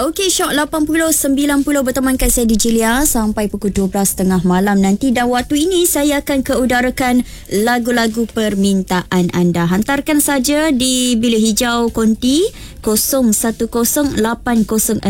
Okey, Shock 80-90 bertemankan saya di Jilia sampai pukul 12.30 malam nanti. Dan waktu ini saya akan keudarakan lagu-lagu permintaan anda. Hantarkan saja di bilik hijau Konti 0108061023.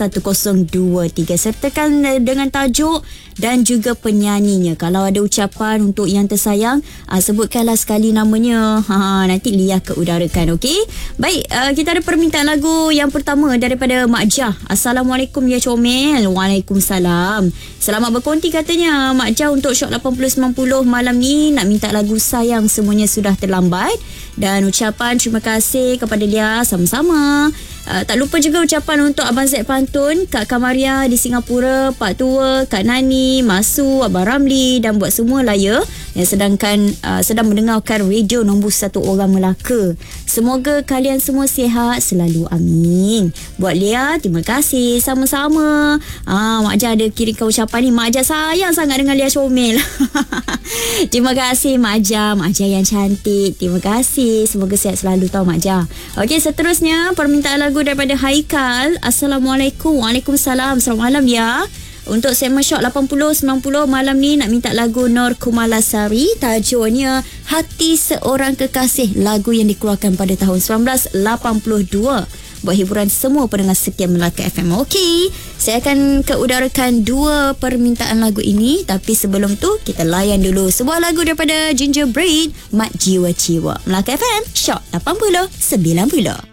Sertakan dengan tajuk dan juga penyanyinya. Kalau ada ucapan untuk yang tersayang, sebutkanlah sekali namanya. Nanti Lia keudarakan, okey? Baik, kita ada permintaan lagu yang pertama daripada Mak Jah. Assalamualaikum ya Comel. Waalaikumsalam. Selamat berkonti katanya Mak Jah untuk Shock 80-90 malam ni. Nak minta lagu Sayang Semuanya Sudah Terlambat. Dan ucapan terima kasih kepada dia sama-sama. Tak lupa juga ucapan untuk Abang Zaid Pantun, Kak Kamaria di Singapura, Pak Tua, Kak Nani, Masu, Abang Ramli dan buat semua lah ya yang sedang mendengarkan radio nombor 1 orang Melaka. Semoga kalian semua sihat selalu, amin. Buat Lia, terima kasih sama-sama. Mak Jah ada kirimkan ucapan ni. Mak Jah sayang sangat dengan Lia Comel. Terima kasih Mak Jah yang cantik. Terima kasih. Semoga sihat selalu tau Mak Jah. Okey, seterusnya permintaan lagu daripada Haikal. Assalamualaikum. Waalaikumsalam. Selamat malam ya. Untuk segmen Shock 80-90 malam ni nak minta lagu Nur Kumalasari. Tajuknya Hati Seorang Kekasih. Lagu yang dikeluarkan pada tahun 1982. Buat hiburan semua pendengar setia Melaka FM. Okey, saya akan keudarakan 2 permintaan lagu ini. Tapi sebelum tu kita layan dulu sebuah lagu daripada Ginger Braid, Mat Jiwa Ciwa. Melaka FM, Shock 80-90.